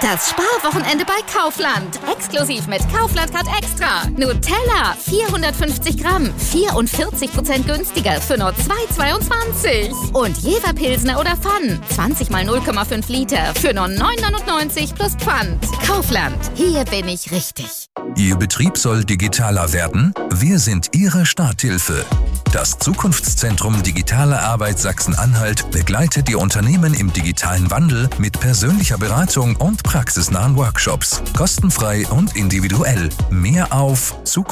Das Sparwochenende bei Kaufland. Exklusiv mit Kaufland-Card Extra. Nutella, 450 Gramm, 44% günstiger für nur 2,22. Und Jever Pilsner oder Pfann, 20 mal 0,5 Liter für nur 9,99 plus Pfand. Kaufland, hier bin ich richtig. Ihr Betrieb soll digitaler werden? Wir sind Ihre Starthilfe. Das Zukunftszentrum Digitale Arbeit Sachsen-Anhalt begleitet die Unternehmen im digitalen Wandel mit persönlicher Beratung und praxisnahen Workshops. Kostenfrei und individuell. Mehr auf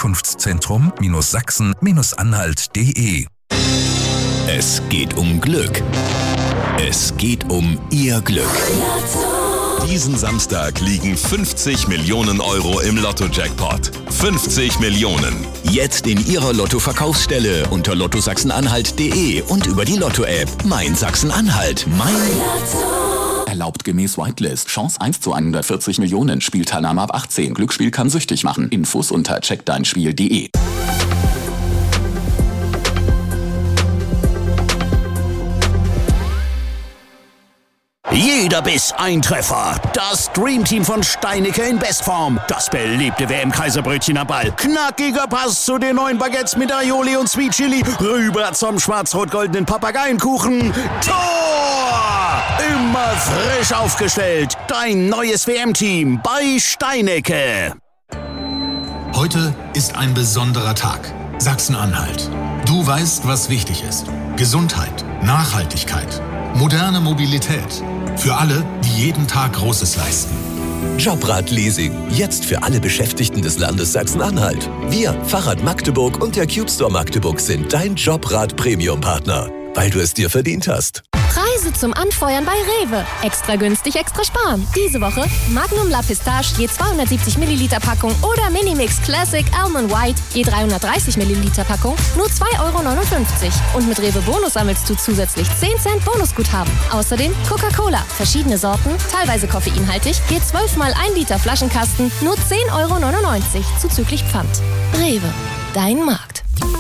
zukunftszentrum-sachsen-anhalt.de. Es geht um Glück. Es geht um Ihr Glück. Diesen Samstag liegen 50 Millionen Euro im Lotto-Jackpot. 50 Millionen. Jetzt in Ihrer Lotto-Verkaufsstelle unter lottosachsenanhalt.de und über die Lotto-App. Mein Sachsen-Anhalt. Mein Lotto. Erlaubt gemäß Whitelist. Chance 1 zu 140 Millionen. Spielteilnahme ab 18. Glücksspiel kann süchtig machen. Infos unter checkdeinspiel.de. Jeder Biss ein Treffer. Das Dreamteam von Steinicke in Bestform. Das beliebte WM-Kaiserbrötchen am Ball. Knackiger Pass zu den neuen Baguettes mit Aioli und Sweet Chili. Rüber zum schwarz-rot-goldenen Papageienkuchen. Tor! Immer frisch aufgestellt. Dein neues WM-Team bei Steinicke. Heute ist ein besonderer Tag. Sachsen-Anhalt. Du weißt, was wichtig ist. Gesundheit, Nachhaltigkeit, moderne Mobilität. Für alle, die jeden Tag Großes leisten. Jobrad-Leasing. Jetzt für alle Beschäftigten des Landes Sachsen-Anhalt. Wir, Fahrrad Magdeburg und der Cube Store Magdeburg sind dein Jobrad-Premium-Partner. Weil du es dir verdient hast. Preise zum Anfeuern bei Rewe. Extra günstig, extra sparen. Diese Woche Magnum La Pistache je 270 Milliliter Packung oder Minimix Classic Almond White je 330 Milliliter Packung nur 2,59 Euro. Und mit Rewe Bonus sammelst du zusätzlich 10 Cent Bonusguthaben. Außerdem Coca-Cola, verschiedene Sorten, teilweise koffeinhaltig, je 12 mal 1 Liter Flaschenkasten nur 10,99 Euro zuzüglich Pfand. Rewe, dein Markt.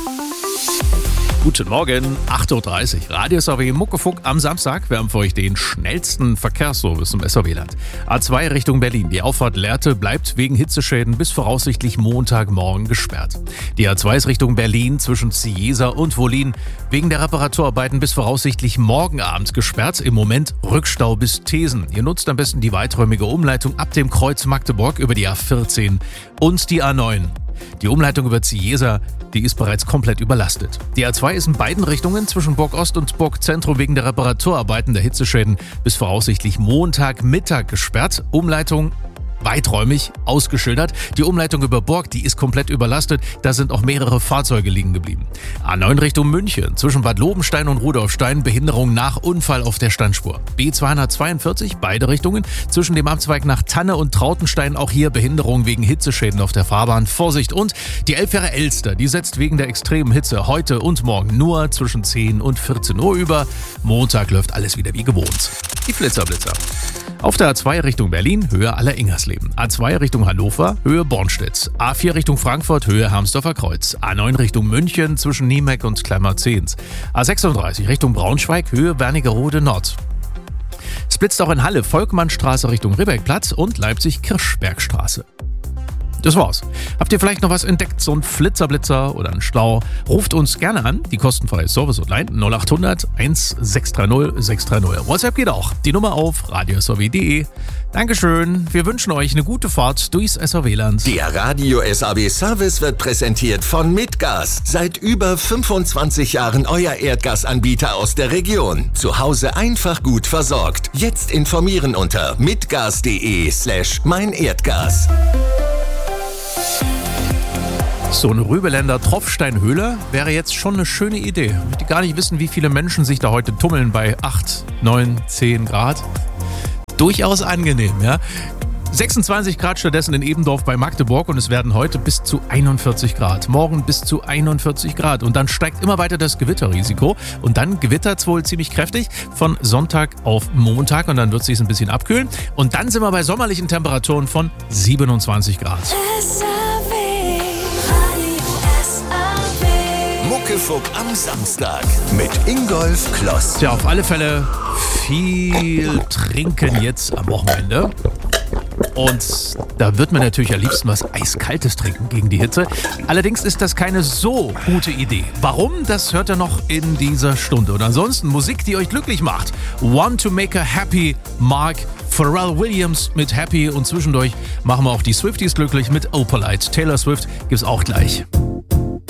Guten Morgen, 8.30 Uhr. Radio SAW Muckefuck am Samstag. Wir haben für euch den schnellsten Verkehrsservice im SAW-Land. A2 Richtung Berlin. Die Auffahrt Lehrte bleibt wegen Hitzeschäden bis voraussichtlich Montagmorgen gesperrt. Die A2 ist Richtung Berlin zwischen Cieza und Wollin wegen der Reparaturarbeiten bis voraussichtlich morgen Abend gesperrt. Im Moment Rückstau bis Thesen. Ihr nutzt am besten die weiträumige Umleitung ab dem Kreuz Magdeburg über die A14 und die A9. Die Umleitung über Cieza, die ist bereits komplett überlastet. Die A2 ist in beiden Richtungen zwischen Burg Ost und Burg Zentrum wegen der Reparaturarbeiten der Hitzeschäden bis voraussichtlich Montagmittag gesperrt. Umleitung weiträumig ausgeschildert. Die Umleitung über Burg, die ist komplett überlastet. Da sind auch mehrere Fahrzeuge liegen geblieben. A9 Richtung München. Zwischen Bad Lobenstein und Rudolfstein Behinderung nach Unfall auf der Standspur. B242, beide Richtungen. Zwischen dem Abzweig nach Tanne und Trautenstein auch hier Behinderung wegen Hitzeschäden auf der Fahrbahn. Vorsicht! Und die Elbfähre Elster, die setzt wegen der extremen Hitze heute und morgen nur zwischen 10 und 14 Uhr über. Montag läuft alles wieder wie gewohnt. Die Blitzerblitzer. Auf der A2 Richtung Berlin, Höhe Aller-Ingersleben. A2 Richtung Hannover, Höhe Bornstedt. A4 Richtung Frankfurt, Höhe Hermsdorfer Kreuz. A9 Richtung München zwischen Niemeck und Kleimer-Zehns. A36 Richtung Braunschweig, Höhe Wernigerode Nord. Es blitzt auch in Halle, Volkmannstraße Richtung Ribbeckplatz und Leipzig-Kirschbergstraße. Das war's. Habt ihr vielleicht noch was entdeckt, so ein Flitzerblitzer oder ein Stau? Ruft uns gerne an, die kostenfreie Service-Hotline 0800 1630 630. WhatsApp geht auch. Die Nummer auf radiosaw.de. Dankeschön. Wir wünschen euch eine gute Fahrt durchs SAW-Land. Der Radio SAW Service wird präsentiert von Mitgas. Seit über 25 Jahren euer Erdgasanbieter aus der Region. Zu Hause einfach gut versorgt. Jetzt informieren unter mitgas.de/meinerdgas. So eine Rübeländer Tropfsteinhöhle wäre jetzt schon eine schöne Idee. Ich möchte gar nicht wissen, wie viele Menschen sich da heute tummeln bei 8, 9, 10 Grad. Durchaus angenehm, ja. 26 Grad stattdessen in Ebendorf bei Magdeburg und es werden heute bis zu 41 Grad. Morgen bis zu 41 Grad. Und dann steigt immer weiter das Gewitterrisiko. Und dann gewittert es wohl ziemlich kräftig von Sonntag auf Montag und dann wird es sich ein bisschen abkühlen. Und dann sind wir bei sommerlichen Temperaturen von 27 Grad. Muckefuck am Samstag mit Ingolf Kloss. Tja, auf alle Fälle viel trinken jetzt am Wochenende. Und da wird man natürlich am liebsten was Eiskaltes trinken gegen die Hitze. Allerdings ist das keine so gute Idee. Warum? Das hört ihr noch in dieser Stunde. Und ansonsten Musik, die euch glücklich macht. Want to Make Her Happy, Mark Pharrell Williams mit Happy. Und zwischendurch machen wir auch die Swifties glücklich mit Opalite. Taylor Swift gibt's auch gleich.